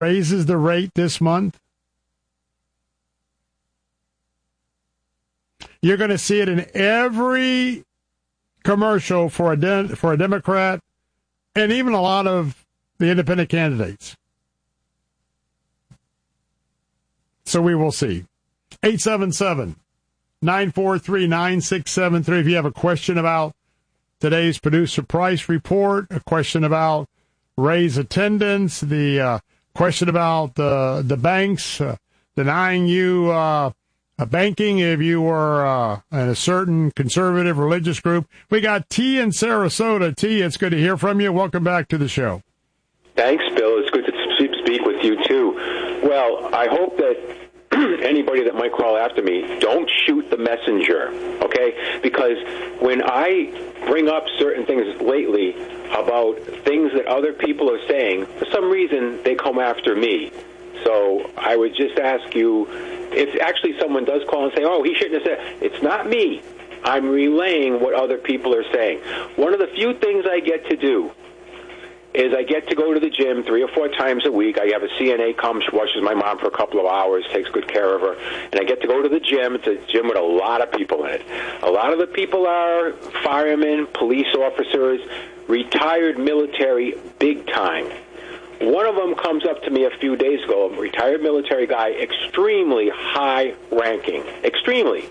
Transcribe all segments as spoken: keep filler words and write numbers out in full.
raises the rate this month, you're going to see it in every commercial for a de- for a Democrat and even a lot of the independent candidates. So we will see. eight seven seven, nine four three, nine six seven three. If you have a question about today's producer price report, a question about raise attendance, the uh, question about uh, the banks uh, denying you uh, a banking if you were uh, in a certain conservative religious group. We got T in Sarasota. T, it's good to hear from you. Welcome back to the show. Thanks, Bill. It's good to speak with you, too. Well, I hope that anybody that might call after me, don't shoot the messenger, okay? Because when I bring up certain things lately about things that other people are saying, for some reason they come after me. So I would just ask you, if actually someone does call and say, oh, he shouldn't have said, it's not me. I'm relaying what other people are saying. One of the few things I get to do is I get to go to the gym three or four times a week. I have a C N A come, she watches my mom for a couple of hours, takes good care of her, and I get to go to the gym. It's a gym with a lot of people in it. A lot of the people are firemen, police officers, retired military, big time. One of them comes up to me a few days ago, a retired military guy, extremely high-ranking, extremely.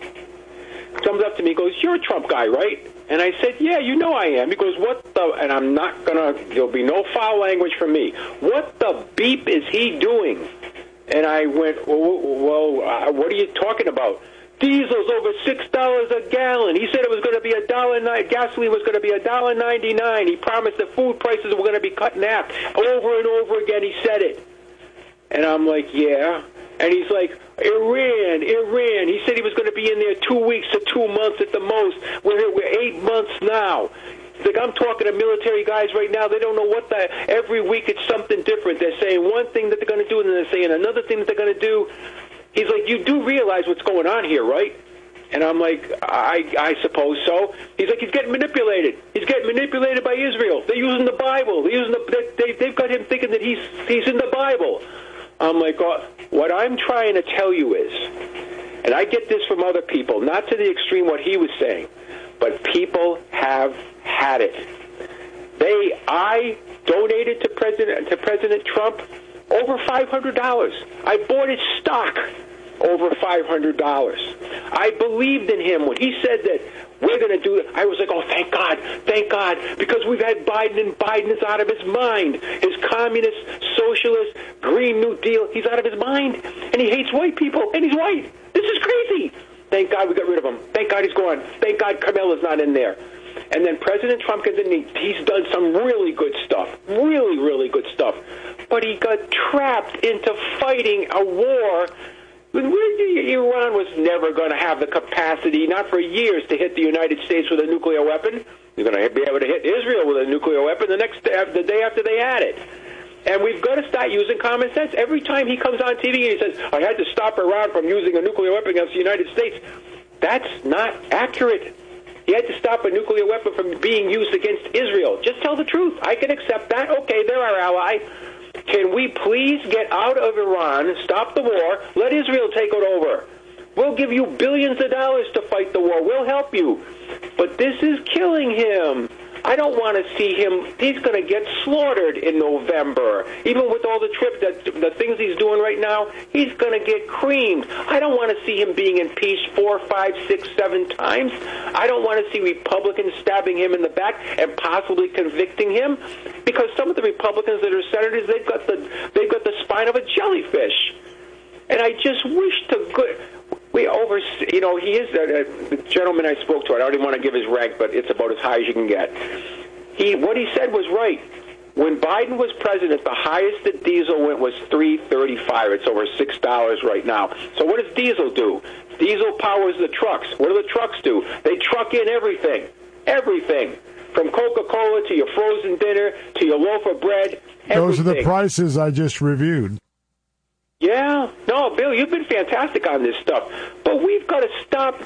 Comes up to me, goes, you're a Trump guy, right? And I said, yeah, you know I am. He goes, what the, and I'm not going to, there'll be no foul language from me. What the beep is he doing? And I went, well, well uh, what are you talking about? Diesel's over six dollars a gallon. He said it was going to be a dollar nine. Gasoline was going to be a dollar ninety-nine. He promised that food prices were going to be cut in half. Over and over again, he said it. And I'm like, yeah. And he's like, Iran, Iran. He said he was going to be in there two weeks to two months at the most. We're we're eight months now. He's like, I'm talking to military guys right now. They don't know what the. Every week it's something different. They're saying one thing that they're going to do, and then they're saying another thing that they're going to do. He's like, you do realize what's going on here, right? And I'm like, I I suppose so. He's like, he's getting manipulated. He's getting manipulated by Israel. They're using the Bible. They're using the. They, they've got him thinking that he's he's in the Bible. I'm like, oh, what I'm trying to tell you is, and I get this from other people, not to the extreme what he was saying, but people have had it. They, I donated to President to President Trump over five hundred dollars. I bought his stock over five hundred dollars. I believed in him when he said that we're going to do it. I was like, oh, thank God, thank God, because we've had Biden, and Biden is out of his mind. His communist, socialist, Green New Deal, he's out of his mind, and he hates white people, and he's white. This is crazy. Thank God we got rid of him. Thank God he's gone. Thank God Carmela's not in there. And then President Trump comes in, and he, he's done some really good stuff, really, really good stuff. But he got trapped into fighting a war. Iran was never going to have the capacity, not for years, to hit the United States with a nuclear weapon. They're going to be able to hit Israel with a nuclear weapon the next day, the day after they had it. And we've got to start using common sense. Every time he comes on T V and he says, I had to stop Iran from using a nuclear weapon against the United States, that's not accurate. He had to stop a nuclear weapon from being used against Israel. Just tell the truth. I can accept that. Okay, they're our ally. Can we please get out of Iran, stop the war, let Israel take it over? We'll give you billions of dollars to fight the war. We'll help you. But this is killing him. I don't want to see him. He's going to get slaughtered in November. Even with all the trip, that the things he's doing right now, he's going to get creamed. I don't want to see him being impeached four, five, six, seven times. I don't want to see Republicans stabbing him in the back and possibly convicting him, because some of the Republicans that are senators, they've got the they've got the spine of a jellyfish. And I just wish to good. We over, you know, he is uh, the gentleman I spoke to. I don't even want to give his rank, but it's about as high as you can get. He, what he said was right. When Biden was president, the highest that diesel went was three thirty-five. It's over six dollars right now. So what does diesel do? Diesel powers the trucks. What do the trucks do? They truck in everything, everything, from Coca-Cola to your frozen dinner to your loaf of bread. Everything. Those are the prices I just reviewed. Yeah. No, Bill, you've been fantastic on this stuff. But we've got to stop.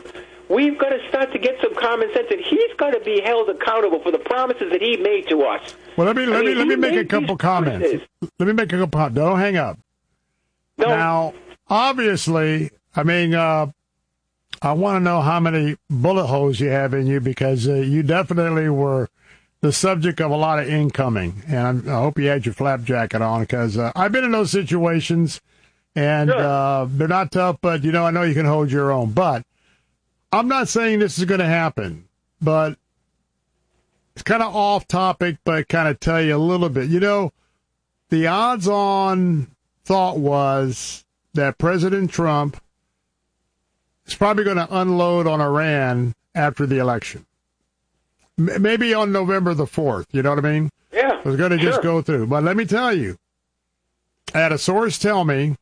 we've got to start to get some common sense, and he's got to be held accountable for the promises that he made to us. Well, let me let I me mean, let me he make a made couple these comments. promises. Let me make a couple. Don't hang up. No. Now, obviously, I mean, uh, I want to know how many bullet holes you have in you, because uh, you definitely were the subject of a lot of incoming, and I hope you had your flap jacket on, because uh, I've been in those situations, and Sure. uh, they're not tough, but, you know, I know you can hold your own. But I'm not saying this is going to happen, but it's kind of off topic, but kind of tell you a little bit. You know, the odds-on thought was that President Trump is probably going to unload on Iran after the election. M- maybe on November the fourth, you know what I mean? Yeah. It was going to sure. just go through. But let me tell you, I had a source tell me,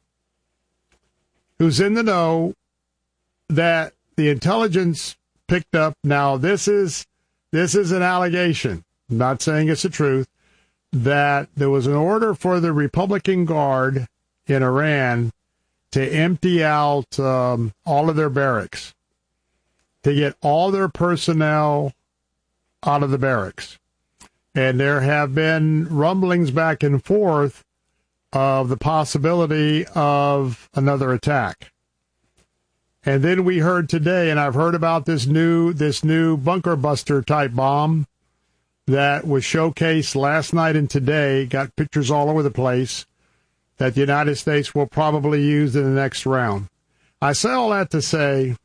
who's in the know, that the intelligence picked up. Now, this is this is an allegation. I'm not saying it's the truth. That there was an order for the Republican Guard in Iran to empty out um, all of their barracks, to get all their personnel out of the barracks. And there have been rumblings back and forth of the possibility of another attack. And then we heard today, and I've heard about this new this new bunker buster type bomb that was showcased last night and today, got pictures all over the place, that the United States will probably use in the next round. I say all that to say,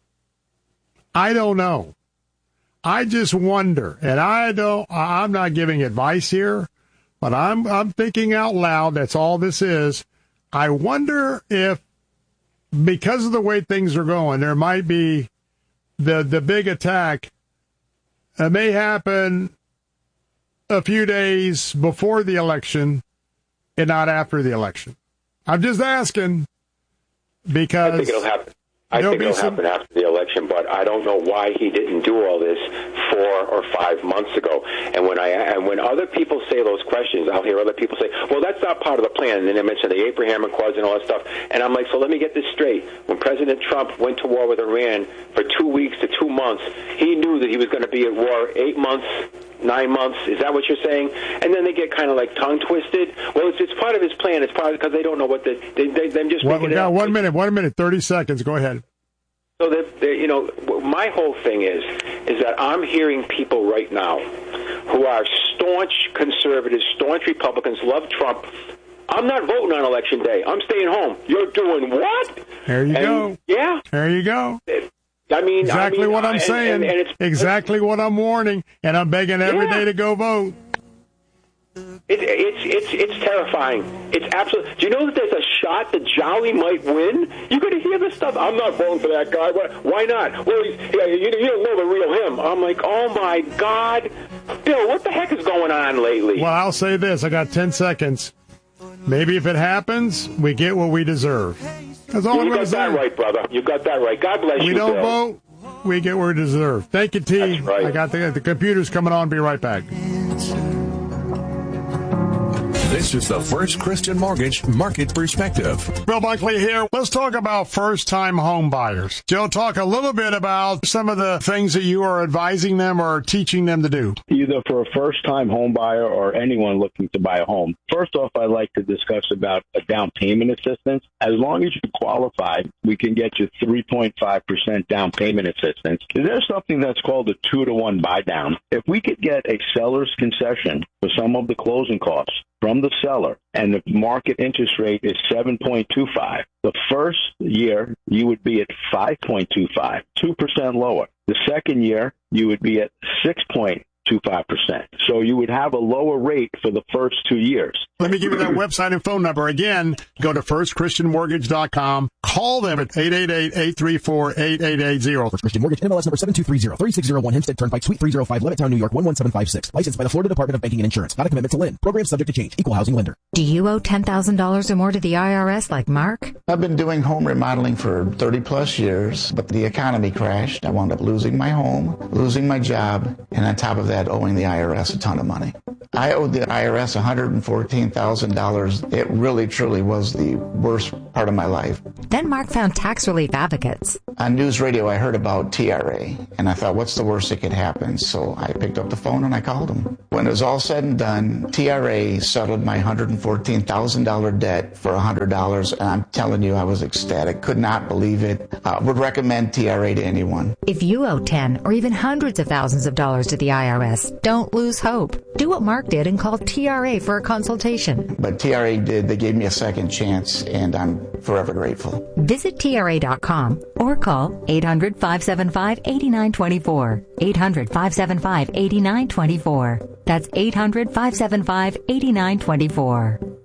I don't know. I just wonder, and I don't, I'm not giving advice here, but I'm I'm thinking out loud. That's all this is. I wonder if, because of the way things are going, there might be the the big attack that may happen a few days before the election and not after the election. I'm just asking, because I think it'll happen. I there'll think be it'll some- happen after the election, but I don't know why he didn't do all this four or five months ago. And when I and when other people say those questions, I'll hear other people say, "Well, that's not part of the plan." And then they mention the Abraham Accords and all that stuff. And I'm like, so let me get this straight. When President Trump went to war with Iran for two weeks to two months, he knew that he was going to be at war eight months. Nine months, is that what you're saying? And then they get kind of like tongue twisted. Well, it's, it's part of his plan. It's part because they don't know what the they they them just. Well, we making it got up. one minute, one minute, thirty seconds. Go ahead. So that, that you know, my whole thing is is that I'm hearing people right now who are staunch conservatives, staunch Republicans, love Trump. I'm not voting on election day. I'm staying home. You're doing what? There you and, go. Yeah. There you go. I mean, Exactly I mean, what I'm and, saying. And, and it's, exactly what I'm warning, and I'm begging every Yeah. day to go vote. It, it's it's it's terrifying. It's absolutely. Do you know that there's a shot that Jolly might win? You're going to hear this stuff. I'm not voting for that guy. Why not? Well, he's, you, you don't know the real him. I'm like, oh my God, Bill, what the heck is going on lately? Well, I'll say this. I got ten seconds. Maybe if it happens, we get what we deserve. That's all I'm you going got to say. that right, brother. You got that right. God bless We you, don't Bill. vote, we get what we deserve. Thank you, T. That's right. I got the, the computer's coming on. Be right back. This is the First Christian Mortgage Market Perspective. Bill Bunkley here. Let's talk about first-time home buyers. Joe, talk a little bit about some of the things that you are advising them or teaching them to do. Either for a first-time home buyer or anyone looking to buy a home. First off, I'd like to discuss about a down payment assistance. As long as you qualify, we can get you three point five percent down payment assistance. There's something that's called a two to one buy down. If we could get a seller's concession for some of the closing costs from the seller, and the market interest rate is seven point two five. The first year, you would be at five point two five, two percent lower. The second year, you would be at six point two five percent. So you would have a lower rate for the first two years. Let me give you that website and phone number. Again, go to first christian mortgage dot com. Call them at eight eight eight, eight three four, eight eight eight zero. First Christian Mortgage, N M L S number seven two three zero, three six zero one, Hempstead Turnpike, Suite three oh five, Levittown, New York, one one seven five six. Licensed by the Florida Department of Banking and Insurance. Not a commitment to lend. Program subject to change. Equal housing lender. Do you owe ten thousand dollars or more to the I R S like Mark? I've been doing home remodeling for thirty plus years, but the economy crashed. I wound up losing my home, losing my job, and on top of that, owing the I R S a ton of money. I owed the I R S one hundred fourteen thousand dollars. It really, truly was the worst part of my life. Then Mark found tax relief advocates. On news radio, I heard about T R A, and I thought, what's the worst that could happen? So I picked up the phone and I called them. When it was all said and done, T R A settled my one hundred fourteen thousand dollars debt for one hundred dollars, and I'm telling you, I was ecstatic. Could not believe it. Uh, would recommend T R A to anyone. If you owe ten or even hundreds of thousands of dollars to the I R S, don't lose hope. Do what Mark did and call T R A for a consultation. But T R A did. They gave me a second chance, and I'm forever grateful. Visit T R A dot com or call eight hundred, five seven five, eight nine two four. eight hundred, five seven five, eight nine two four. That's eight hundred, five seven five, eight nine two four.